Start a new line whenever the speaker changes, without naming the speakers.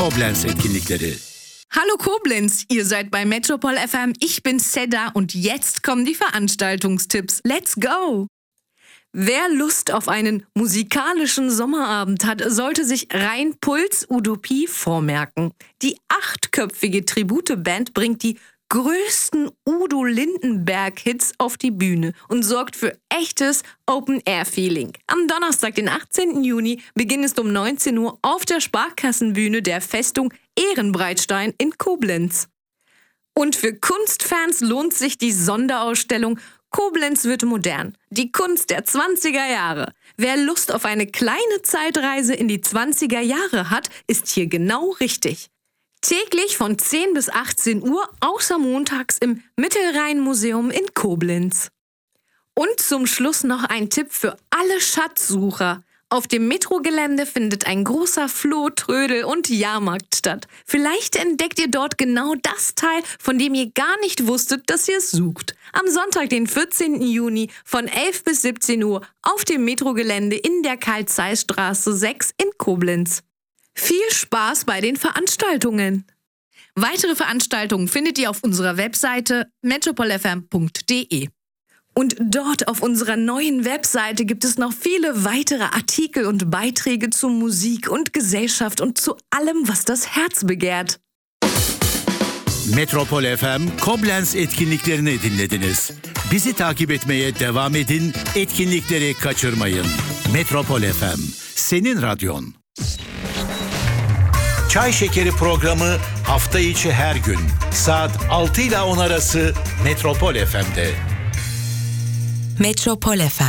Koblenz etkinlikleri.
Hallo Koblenz, ihr seid bei Metropol FM, ich bin Seda und jetzt kommen die Veranstaltungstipps. Let's go! Wer Lust auf einen musikalischen Sommerabend hat, sollte sich Rein Puls Utopie vormerken. Die 8-köpfige Tribute-Band bringt die größten Udo Lindenberg-Hits auf die Bühne und sorgt für echtes Open-Air-Feeling. Am Donnerstag, den 18. Juni, beginnt es um 19 Uhr auf der Sparkassenbühne der Festung Ehrenbreitstein in Koblenz. Und für Kunstfans lohnt sich die Sonderausstellung Koblenz wird modern. Die Kunst der 20er Jahre. Wer Lust auf eine kleine Zeitreise in die 20er Jahre hat, ist hier genau richtig. Täglich von 10 bis 18 Uhr, außer montags im Mittelrhein-Museum in Koblenz. Und zum Schluss noch ein Tipp für alle Schatzsucher. Auf dem Metrogelände findet ein großer Floh-, Trödel- und Jahrmarkt statt. Vielleicht entdeckt ihr dort genau das Teil, von dem ihr gar nicht wusstet, dass ihr es sucht. Am Sonntag, den 14. Juni von 11 bis 17 Uhr auf dem Metrogelände in der Karl-Zeiss-Straße 6 in Koblenz. Viel Spaß bei den Veranstaltungen! Weitere Veranstaltungen findet ihr auf unserer Webseite metropolfm.de. Und dort auf unserer neuen Webseite gibt es noch viele weitere Artikel und Beiträge zu Musik und Gesellschaft und zu allem, was das Herz begehrt.
Metropol FM Koblenz etkinliklerini dinlediniz. Bizi takip etmeye devam edin, etkinlikleri kaçırmayın. Metropol FM, senin radyon. Çay Şekeri programı hafta içi her gün saat 6 ile 10 arası Metropol FM'de.
Metropol FM